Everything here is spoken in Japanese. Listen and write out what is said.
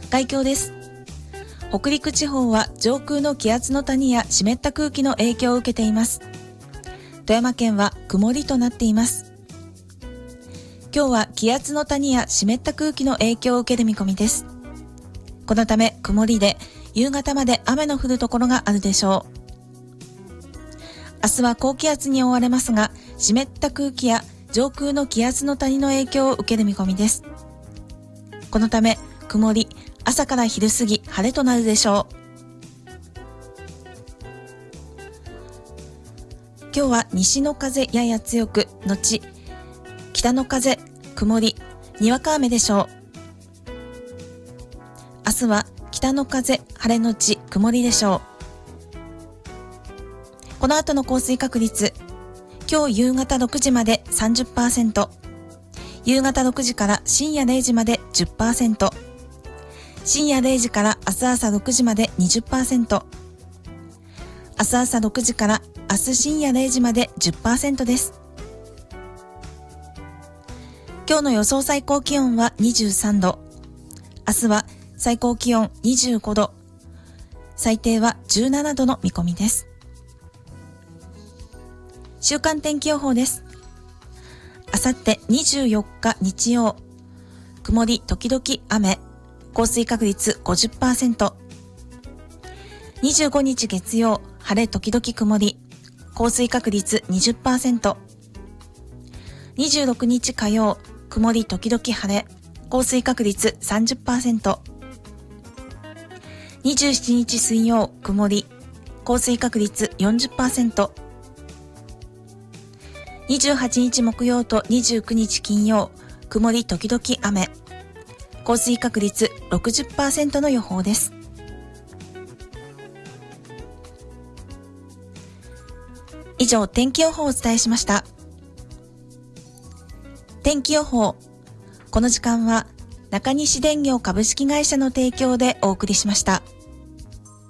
概況です。北陸地方は上空の気圧の谷や湿った空気の影響を受けています。富山県は曇りとなっています。今日は気圧の谷や湿った空気の影響を受ける見込みです。このため曇りで夕方まで雨の降るところがあるでしょう。明日は高気圧に覆われますが、湿った空気や上空の気圧の谷の影響を受ける見込みです。このため曇り、朝から昼過ぎ晴れとなるでしょう。今日は西の風やや強く、後北の風、曇り、にわか雨でしょう。明日は北の風、晴れのち曇りでしょう。この後の降水確率、今日夕方6時まで 30%、夕方6時から深夜0時まで 10%、深夜0時から明日朝6時まで 20%、明日朝6時から明日深夜0時まで 10% です。今日の予想最高気温は23度、明日は最高気温25度、最低は17度の見込みです。週間天気予報です。あさって24日日曜、曇り時々雨、降水確率 50%。25日月曜、晴れ時々曇り、降水確率 20%。26日火曜、曇り時々晴れ、降水確率 30%。27日水曜、曇り、降水確率 40%。28日木曜と29日金曜、曇り時々雨、降水確率 60% の予報です。以上、天気予報をお伝えしました。天気予報、この時間は中西電業株式会社の提供でお送りしました。